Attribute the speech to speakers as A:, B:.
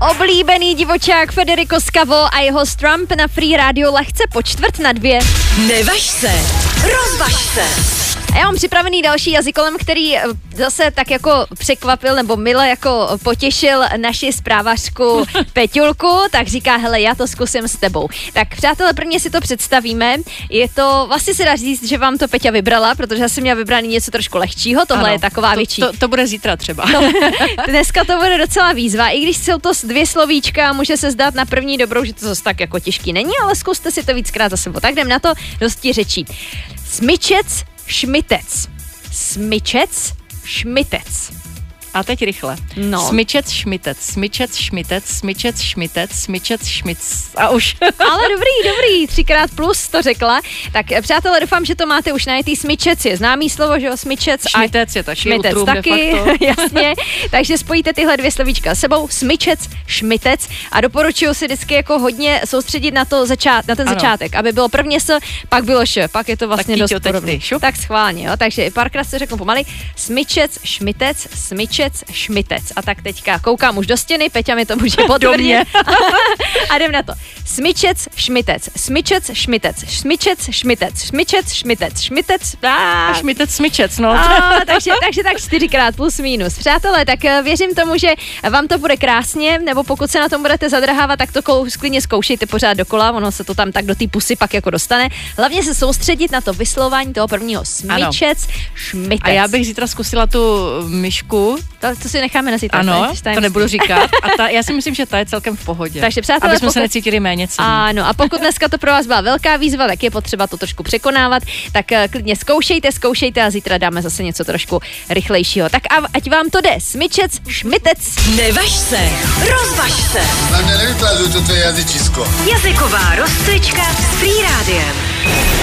A: Oblíbený divočák Federico Scavo a jeho Strump na Free Radio lehce po 1:45.
B: Nevaž se, rozvaž se.
A: A já mám připravený další jazykolem, který zase tak jako překvapil nebo mile jako potěšil naši zprávařku Peťulku, tak říká, hele, já to zkusím s tebou. Tak přátelé, prvně si to představíme. Je to, vlastně se dá říct, že vám to Peťa vybrala, protože já jsem měla vybraný něco trošku lehčího, tohle je taková větší.
C: To bude zítra třeba.
A: Dneska to bude docela výzva, i když jsou to 2 slovíčka, může se zdát na první dobrou, že to zase tak jako těžký není, ale zkuste si to víckrát za sebou. Tak jdem na to, dosti řečí. Smyčec, šmitec. Smyčec, šmitec.
C: A teď rychle.
A: No.
C: Smyčec, šmitec, smyčec, šmitec, smyčec, šmitec, smyčec, šmic. A už.
A: Ale dobrý, 3x plus to řekla. Tak přátelé, doufám, že to máte už najetý. Smyčec je známý slovo, že jo, smyčec.
C: Šmitec je taky.
A: Šmitec
C: utrum,
A: taky, jasně. Takže spojíte tyhle 2 slovíčka s sebou, smyčec, šmitec a doporučuju si vždycky jako hodně soustředit na ten začátek, aby bylo prvně s, pak bylo š, pak je to vlastně dost podobné. Tak schválně, jo, takže párkrát se řeknu pomaly. Smyčec, šmitec, smyčec, šmitec. A tak teďka koukám už do stěny, Peťa mi to může potvrdit. A jdem na to. Smyčec, šmitec, smyčec, šmitec, smyčec, šmitec, smyčec, šmitec, šmitec.
C: Šmitec, smyčec, no.
A: Takže tak 4x plus minus. Přátelé, tak věřím tomu, že vám to bude krásně, nebo pokud se na tom budete zadrhávat, tak to klidně zkoušejte pořád dokola, ono se to tam tak do té pusy pak jako dostane. Hlavně se soustředit na to vyslování toho prvního smyčec, šmitec.
C: A já bych zítra zkusila tu myšku.
A: To si necháme na zítra.
C: Ano, to nebudu říkat. A já si myslím, že ta je celkem v pohodě.
A: Takže přátelé,
C: aby jsme se necítili méně cenní.
A: Ano, a pokud dneska to pro vás byla velká výzva, tak je potřeba to trošku překonávat, tak klidně zkoušejte a zítra dáme zase něco trošku rychlejšího. Tak a ať vám to jde. Smyčec, šmitec.
B: Nevaž se, rozvaž se.
D: Na mě nevykladuju toto jazyčisko.
B: Jazyková rozcvička